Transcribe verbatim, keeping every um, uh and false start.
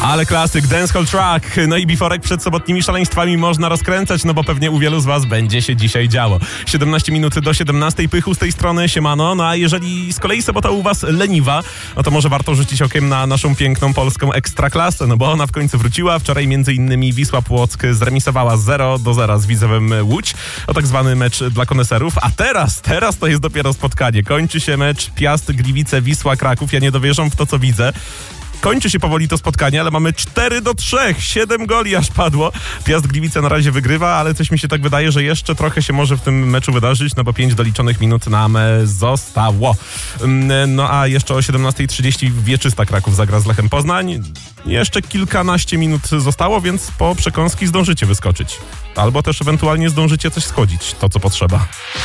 Ale klasyk, dancehall track. No i biforek przed sobotnimi szaleństwami można rozkręcać, no bo pewnie u wielu z was będzie się dzisiaj działo. siedemnaście minut do siedemnastej, Pychu z tej strony, siemano. No a jeżeli z kolei sobota u was leniwa, no to może warto rzucić okiem na naszą piękną polską ekstraklasę, no bo ona w końcu wróciła. Wczoraj między innymi Wisła Płock zremisowała zero do zera z Widzewem Łódź. O tak zwany mecz dla koneserów. A teraz, teraz to jest dopiero spotkanie. Kończy się mecz Piast Gliwice Wisła Kraków. Ja nie dowierzam w to, co widzę. Kończy się powoli to spotkanie, ale mamy cztery do trzech, siedem goli aż padło. Piast Gliwice na razie wygrywa, ale coś mi się tak wydaje, że jeszcze trochę się może w tym meczu wydarzyć, no bo pięć doliczonych minut nam zostało. No a jeszcze o siedemnasta trzydzieści Wieczysta Kraków zagra z Lechem Poznań. Jeszcze kilkanaście minut zostało, więc po przekąski zdążycie wyskoczyć. Albo też ewentualnie zdążycie coś schodzić, to co potrzeba.